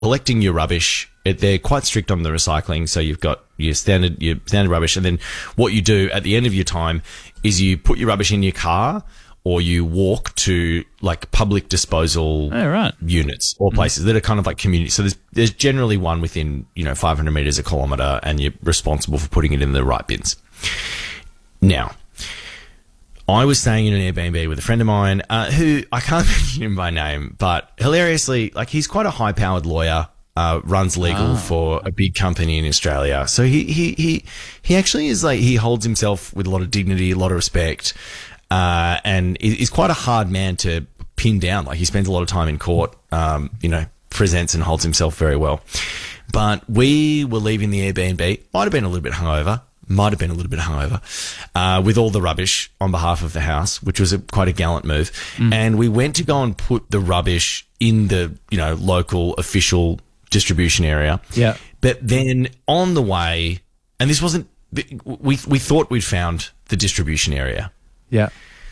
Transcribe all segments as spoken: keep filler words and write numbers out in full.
collecting your rubbish, it, they're quite strict on the recycling. So you've got your standard, your standard rubbish. And then what you do at the end of your time is you put your rubbish in your car or you walk to like public disposal oh, right. units or places mm. that are kind of like community. So there's, there's generally one within, you know, five hundred meters a kilometre and you're responsible for putting it in the right bins. Now, I was staying in an Airbnb with a friend of mine uh, who I can't mention him by name, but hilariously, like he's quite a high-powered lawyer, uh, runs legal oh. for a big company in Australia. So he, he, he, he actually is like, he holds himself with a lot of dignity, a lot of respect, uh, and is quite a hard man to pin down. Like he spends a lot of time in court, um, you know, presents and holds himself very well. But we were leaving the Airbnb, might have been a little bit hungover. Might have been a little bit hungover, uh, with all the rubbish on behalf of the house, which was a, quite a gallant move. Mm. And we went to go and put the rubbish in the, you know, local official distribution area. Yeah. But then on the way, and this wasn't, we, we thought we'd found the distribution area. Yeah.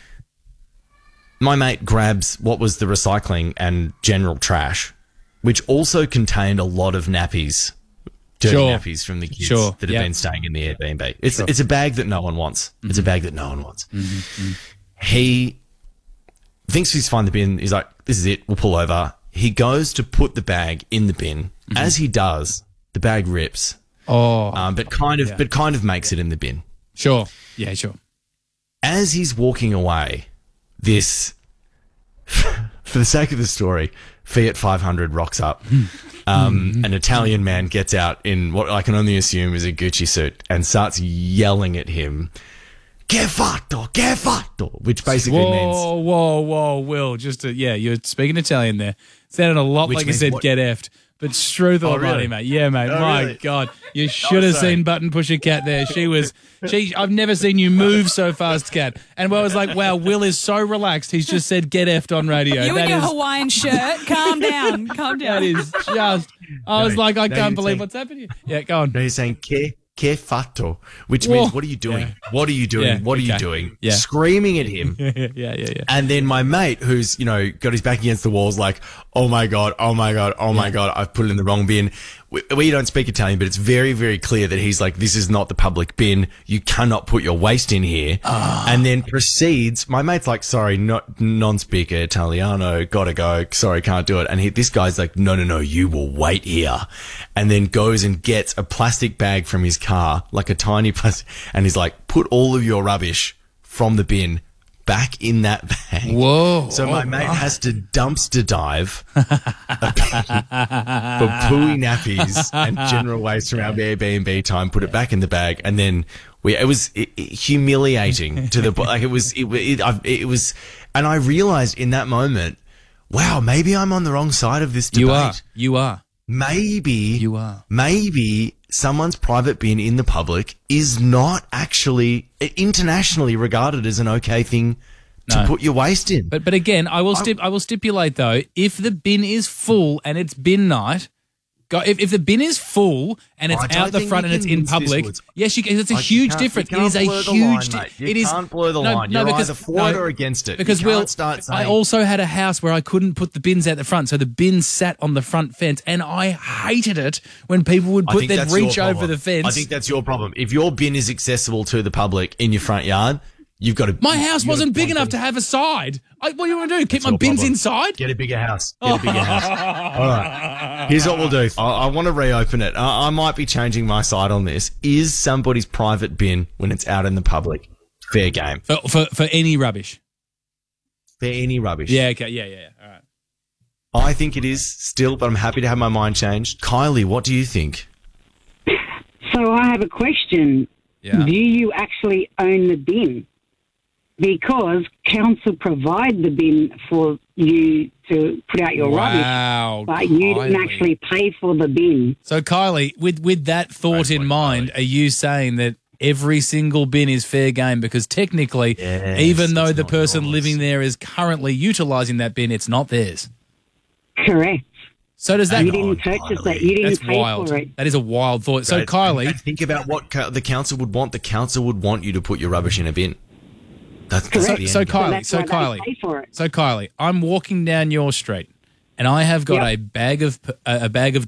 My mate grabs what was the recycling and general trash, which also contained a lot of nappies. Dirty sure. nappies from the kids sure. that have yep. been staying in the Airbnb. It's sure. it's a bag that no one wants. Mm-hmm. It's a bag that no one wants. Mm-hmm. He thinks he's fine the bin. He's like, this is it. We'll pull over. He goes to put the bag in the bin. Mm-hmm. As he does, the bag rips. Oh, um, but kind of, yeah. but kind of makes it in the bin. Sure. Yeah, sure. As he's walking away, this, for the sake of the story, Fiat five hundred rocks up. Um, mm-hmm. An Italian man gets out in what I can only assume is a Gucci suit and starts yelling at him, "Che fatto, che fatto," which basically whoa, means... Whoa, whoa, whoa, Will, just to, yeah, you're speaking Italian there. Sounded a lot like you said, what? Get effed. But Struth oh, almighty, really? mate. Yeah, mate. Oh, My really? God. You should have seen Button Pusher Cat there. She was, she, I've never seen you move so fast, Cat. And I was like, wow, Will is so relaxed. He's just said, get effed on radio. You that in your is, Hawaiian shirt. Calm down. Calm down. That is just, I was No, like, I no, can't you're believe saying- what's happening. Yeah, go on. No, he's saying, che, che fatto, which Whoa. means, what are you doing? Yeah. What are you doing? Yeah, what are okay. you doing? Yeah. Screaming at him. yeah, yeah, yeah, yeah. And then my mate, who's, you know, got his back against the walls, like, oh my God, oh my God, oh my God, I've put it in the wrong bin. We, we don't speak Italian, but it's very, very clear that he's like, this is not the public bin. You cannot put your waste in here. Oh. And then proceeds, my mate's like, sorry, not non-speaker Italiano, gotta go. Sorry, can't do it. And he, this guy's like, no, no, no, you will wait here. And then goes and gets a plastic bag from his car, like a tiny plastic, and he's like, put all of your rubbish from the bin back in that bag. Whoa. So my oh, mate right. has to dumpster dive a for pooey nappies and general waste from our Airbnb time, put it back in the bag, and then we, it was it, it, humiliating to the, like it was, it, it, I- it was, and I realized in that moment, wow, maybe I'm on the wrong side of this debate. You are. You are. Maybe, You are. maybe someone's private bin in the public is not actually internationally regarded as an okay thing to No. put your waste in. But but again, I will stip, I will stipulate though, if the bin is full and it's bin night, go, if, if the bin is full and it's I don't out the think front you and it's can in mince this, public, Woods. yes, you can. It's a Like, you huge can't- you difference. It can't is a blur the huge. line, di- mate. You it is can't blur the no, line. No, You're because either for it or against it. You Because can't Will, start I saying- also had a house where I couldn't put the bins out the front, so the bins sat on the front fence, and I hated it when people would I put think they'd that's reach your over problem. the fence. I think that's your problem. If your bin is accessible to the public in your front yard, you've got to. My house you've got wasn't to big enough to have a side. I, what do you want to do? Keep That's my your bins problem. inside? Get a bigger house. Get a bigger house. All right. Here's what we'll do. I, I want to reopen it. I, I might be changing my side on this. Is somebody's private bin, when it's out in the public, fair game? For, for for any rubbish. For any rubbish. Yeah. Okay. Yeah. Yeah. yeah. All right. I think it is still, but I'm happy to have my mind changed. Kylie, what do you think? So I have a question. Yeah. Do you actually own the bin? Because council provide the bin for you to put out your Wow, rubbish, but you didn't Kylie. actually pay for the bin. So, Kylie, with with that thought Great in point, mind, Kylie. are you saying that every single bin is fair game? Because technically, Yes, even though it's the not person yours. living there is currently utilising that bin, it's not theirs. Correct. So does that? You Hang on, didn't purchase Kylie. it. You didn't That's pay wild. for it. That is a wild thought. So, Right? Kylie, And think about what co- the council would want. The council would want you to put your rubbish in a bin. That's, that's Correct. the so end game. Kylie, that's so why they Kylie, pay for it. so Kylie, I'm walking down your street, and I have got Yep. a bag of a bag of